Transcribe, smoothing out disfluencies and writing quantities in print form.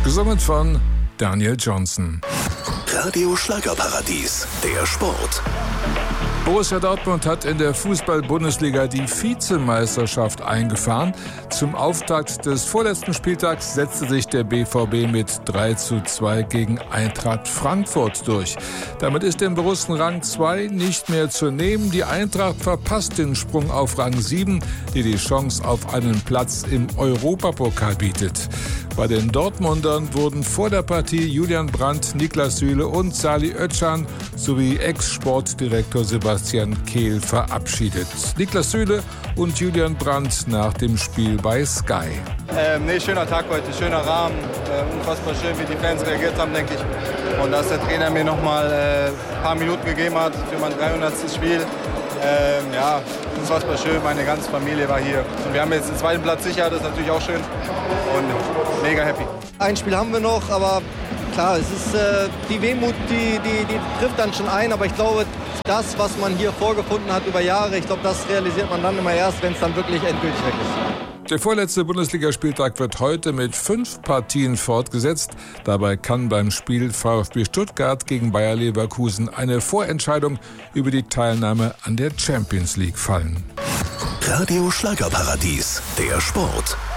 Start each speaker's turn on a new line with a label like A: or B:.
A: Gesungen von Daniel Johnston.
B: Radio Schlagerparadies, der Sport.
A: Borussia Dortmund hat in der Fußball-Bundesliga die Vizemeisterschaft eingefahren. Zum Auftakt des vorletzten Spieltags setzte sich der BVB mit 3:2 gegen Eintracht Frankfurt durch. Damit ist dem Borussen Rang 2 nicht mehr zu nehmen. Die Eintracht verpasst den Sprung auf Rang 7, die die Chance auf einen Platz im Europapokal bietet. Bei den Dortmundern wurden vor der Partie Julian Brandt, Niklas Süle und Salih Özcan sowie Ex-Sportdirektor Sebastian Kehl verabschiedet. Niklas Süle und Julian Brandt nach dem Spiel bei Sky.
C: Schöner Tag heute, schöner Rahmen, unfassbar schön, wie die Fans reagiert haben, denke ich. Und dass der Trainer mir nochmal ein paar Minuten gegeben hat für mein 300. Spiel. Unfassbar schön, meine ganze Familie war hier. Und wir haben jetzt den zweiten Platz sicher, das ist natürlich auch schön und mega happy.
D: Ein Spiel haben wir noch, aber klar, es ist die Wehmut, die trifft dann schon ein, aber ich glaube, das, was man hier vorgefunden hat über Jahre, ich glaube, das realisiert man dann immer erst, wenn es dann wirklich endgültig weg ist.
A: Der vorletzte Bundesligaspieltag wird heute mit 5 Partien fortgesetzt. Dabei kann beim Spiel VfB Stuttgart gegen Bayer Leverkusen eine Vorentscheidung über die Teilnahme an der Champions League fallen.
B: Radio Schlagerparadies, der Sport.